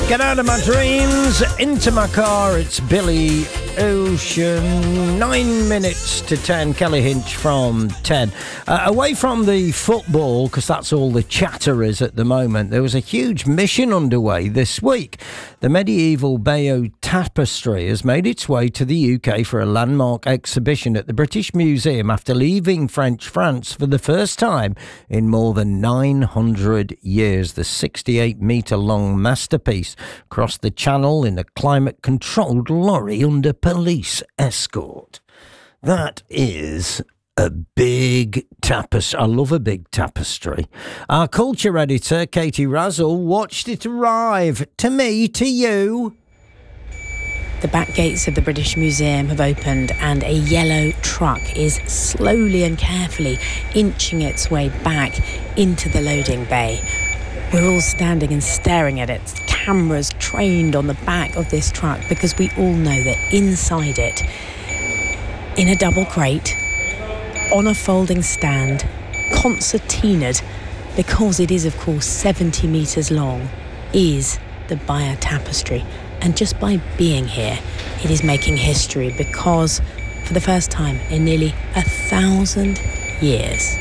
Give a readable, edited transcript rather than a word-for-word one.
Get out of my dreams, into my car. It's Billy Ocean. 9 minutes to 10. Kelly Hinch from 10. Away from the football, because that's all the chatter is at the moment, there was a huge mission underway this week. The medieval Bayeux Tapestry has made its way to the UK for a landmark exhibition at the British Museum after leaving French France for the first time in more than 900 years. The 68-metre-long masterpiece crossed the channel in a climate-controlled lorry under police escort. That is a big tapestry. I love a big tapestry. Our culture editor, Katie Razzle, watched it arrive. To me, to you. The back gates of the British Museum have opened and a yellow truck is slowly and carefully inching its way back into the loading bay. We're all standing and staring at it, cameras trained on the back of this truck, because we all know that inside it, in a double crate, on a folding stand, concertinaed, because it is of course 70 metres long, is the Bayeux Tapestry. And just by being here, it is making history, because for the first time in nearly 1,000 years,